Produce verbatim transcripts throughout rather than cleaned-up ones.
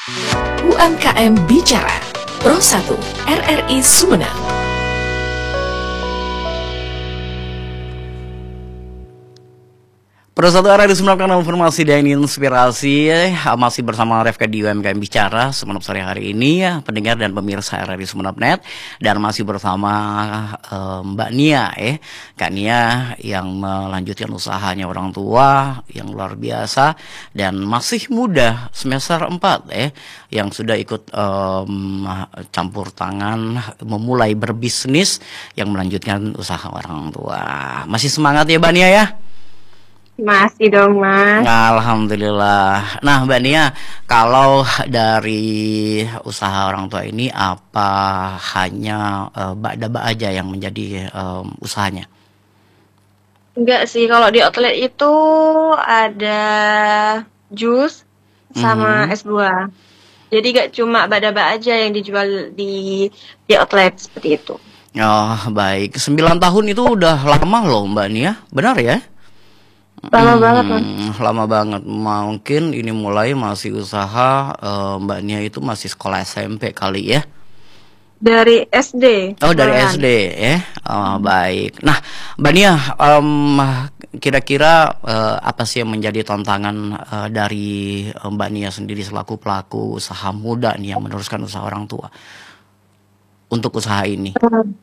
U M K M Bicara Pro satu R R I Sumeneb. Pro satu R R I Sumeneb, kanal informasi dan inspirasi. Masih bersama Refka di U M K M Bicara Sumeneb sore hari ini ya, pendengar dan pemirsa R R I Sumeneb Net. Dan masih bersama uh, Mbak Nia eh Kak Nia yang melanjutkan usahanya orang tua yang luar biasa dan masih muda, semester empat eh yang sudah ikut um, campur tangan memulai berbisnis yang melanjutkan usaha orang tua. Masih semangat ya Mbak Nia ya? Masih dong, Mas. Alhamdulillah. Nah, Mbak Nia, kalau dari usaha orang tua ini apa hanya uh, bak-daba aja yang menjadi um, usahanya? Enggak sih, kalau di outlet itu ada jus sama Mhm. es buah. Jadi gak cuma bak-daba aja yang dijual di di outlet seperti itu. Oh, baik. Sembilan tahun itu udah lama loh, Mbak Nia. Benar ya? Lama banget, Mas. Hmm, lama banget. Mungkin ini mulai masih usaha eh, Mbak Nia itu masih sekolah S M P kali ya? Dari S D. Oh, dari malahan. S D ya? Oh, baik. Nah, Mbak Nia, em, kira-kira eh, apa sih yang menjadi tantangan eh, dari eh, Mbak Nia sendiri selaku pelaku usaha muda nih yang meneruskan usaha orang tua untuk usaha ini?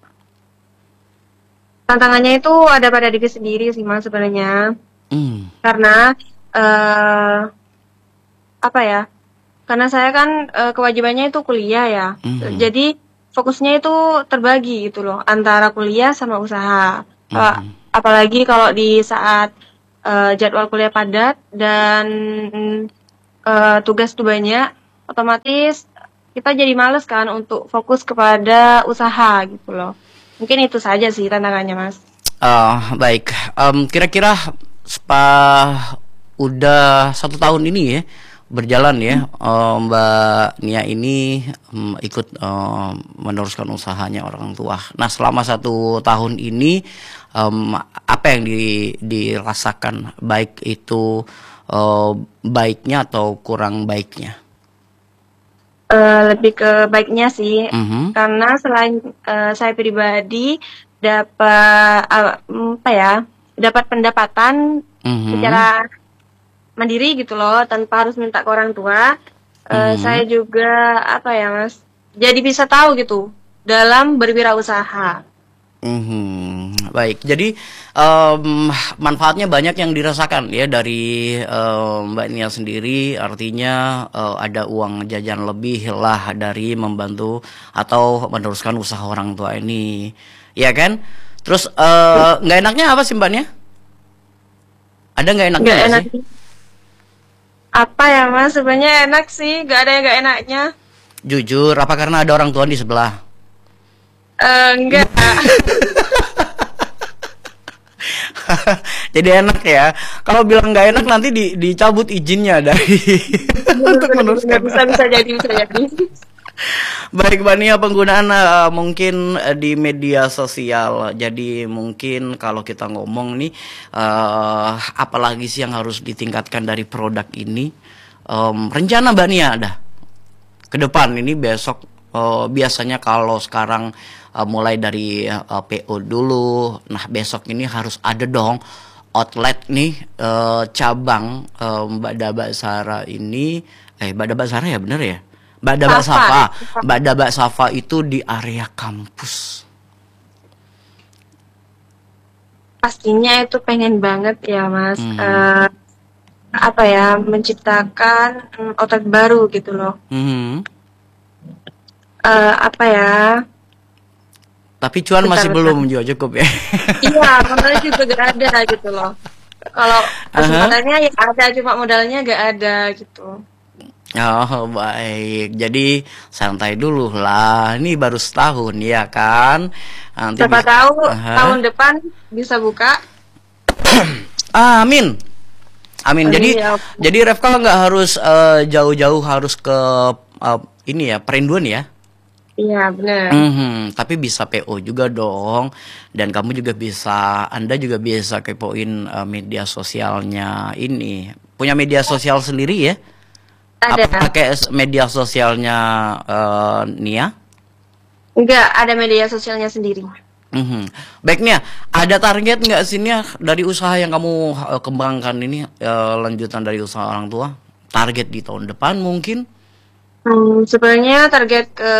Tantangannya itu ada pada diri sendiri sih, Mas, sebenarnya. Hmm. Karena eh apa ya? Karena saya kan eh, kewajibannya itu kuliah ya. Mhm. Jadi fokusnya itu terbagi gitu loh antara kuliah sama usaha. Kalau- Mhm. Apalagi kalau di saat eh, jadwal kuliah padat dan eh, tugas tuh banyak, otomatis kita jadi males kan untuk fokus kepada usaha gitu loh. Mungkin itu saja sih tantangannya, Mas. Eh, baik. Em, kira-kira spa udah satu tahun ini ya berjalan ya, eh, Mbak Nia ini em, ikut em, meneruskan usahanya orang tua. Nah, selama satu tahun ini em, apa yang di- dirasakan, baik itu eh, baiknya atau kurang baiknya? Eh, lebih ke baiknya sih, Mhm. karena selain eh, saya pribadi dapat eh, apa ya, dapat pendapatan Mhm. secara mandiri gitu loh, tanpa harus minta ke orang tua. Eh, Mhm. Saya juga apa ya, Mas, jadi bisa tahu gitu dalam berwirausaha. Mhm. Baik, jadi em, manfaatnya banyak yang dirasakan ya dari em, Mbak Nia sendiri. Artinya eh, ada uang jajan lebih lah dari membantu atau meneruskan usaha orang tua ini, ya kan? Terus eh, nggak enaknya apa sih Mbak Nia? Ada nggak enaknya Nggak nggak enak. sih? Apa ya, Mas? Sebenarnya enak sih, nggak ada yang nggak enaknya. Jujur, apa karena ada orang tua di sebelah? Eh, enggak. Jadi enak ya. Kalau bilang nggak enak nanti di- dicabut izinnya dari untuk meneruskan. bisa bisa jadi bisa jadi. Baik, Mbak Nia, penggunaan eh, mungkin eh, di media sosial. Jadi mungkin kalau kita ngomong nih, eh, apalagi sih yang harus ditingkatkan dari produk ini? Em, rencana Mbak Nia ada ke depan ini besok eh, biasanya kalau sekarang eh, mulai dari eh, P O dulu. Nah, besok ini harus ada dong outlet nih, eh, cabang eh, Mbak Daba Sara ini, eh Mbak Daba Sara ya bener ya? Mbak Daba Safa. Safa, Mbak Daba Safa itu di area kampus. Pastinya itu pengen banget ya, Mas. Mhm. Eh, apa ya, menciptakan mm, outlet baru gitu loh. Mhm. Eh, apa ya? Tapi cuan Bentar, masih bentar. belum juga cukup ya. Iya, modalnya juga gak ada gitu loh. Kalau kesempatannya ya ada, cuma modalnya gak ada gitu. Oh, baik. Jadi santai dulu lah. Ini baru setahun ya kan. Nanti Siapa bisa- tahu Aha. tahun depan bisa buka. Amin. Amin. Amin Jadi ya. jadi Refka nggak harus eh, jauh-jauh harus ke eh, ini ya, perinduan ya. Iya, benar. Mhm, tapi bisa P O juga dong. Dan kamu juga bisa, Anda juga bisa kepoin eh, media sosialnya ini. Punya media sosial sendiri ya? Ada. Apa pakai s- media sosialnya eh, Nia? Enggak, ada media sosialnya sendiri. Mhm. Baik Nia, ada target nggak sih Nia dari usaha yang kamu eh, kembangkan ini, eh, lanjutan dari usaha orang tua? Target di tahun depan mungkin? Hmm, sebenarnya target ke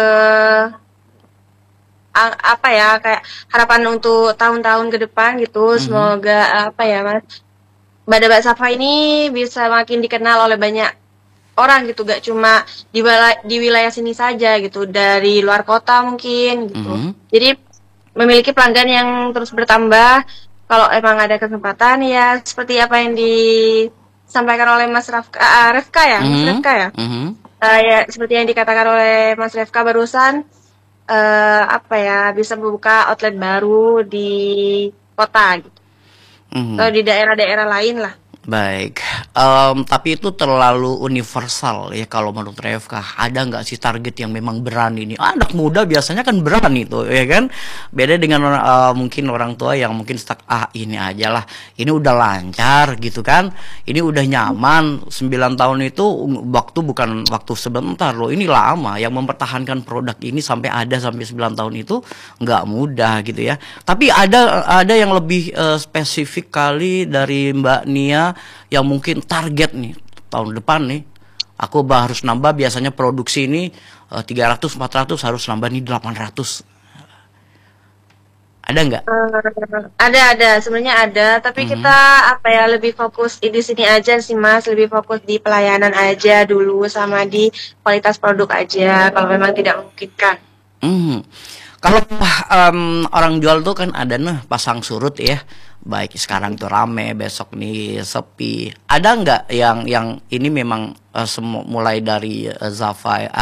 a- apa ya, kayak harapan untuk tahun-tahun ke depan gitu. Mhm. Semoga apa ya, Mas? Bada-Bak Safa ini bisa makin dikenal oleh banyak orang gitu, gak cuma di wilayah, di wilayah sini saja gitu, dari luar kota mungkin gitu. Mhm. Jadi memiliki pelanggan yang terus bertambah. Kalau emang ada kesempatan ya seperti apa yang disampaikan oleh Mas Rafka, ah, Refka ya, Mas Mhm. Refka ya. Mhm. Eh, ya seperti yang dikatakan oleh Mas Refka barusan, eh, apa ya, bisa membuka outlet baru di kota gitu, atau Mhm. di daerah-daerah lain lah. Baik, Em, tapi itu terlalu universal ya kalau menurut Revka. Ada nggak sih target yang memang berani nih? Anak muda biasanya kan berani tuh, ya kan? Beda dengan orang- eh, mungkin orang tua yang mungkin stuck, ah ini aja lah, ini udah lancar gitu kan? Ini udah nyaman. Sembilan tahun itu waktu bukan waktu sebentar loh, ini lama. Yang mempertahankan produk ini sampai ada sampai sembilan tahun itu nggak mudah gitu ya. Tapi ada ada yang lebih eh, spesifik kali dari Mbak Nia yang mungkin target nih tahun depan nih. Aku bah- harus nambah, biasanya produksi ini eh, tiga ratus empat ratus, harus nambah nih delapan ratus. Ada nggak? Eh, ada ada sebenarnya ada, tapi kita Mhm. apa ya, lebih fokus di sini aja sih Mas, lebih fokus di pelayanan aja dulu sama di kualitas produk aja kalau memang tidak memungkinkan. Mhm. Kalau em, orang jual tuh kan ada nih pasang surut ya. Baik sekarang tuh rame, besok nih sepi. Ada nggak yang yang ini memang eh, semu- mulai dari eh, Zafai